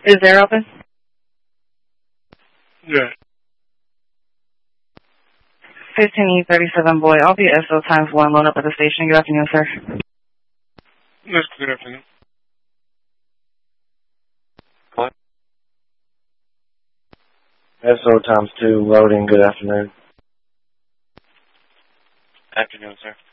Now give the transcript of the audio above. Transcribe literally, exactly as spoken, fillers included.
Is there open? Yeah. fifteen E thirty-seven boy. I'll be S O times one. Load up at the station. Good afternoon, sir. Yes, good afternoon. What? S O times two. Loading. Good afternoon. Afternoon, sir.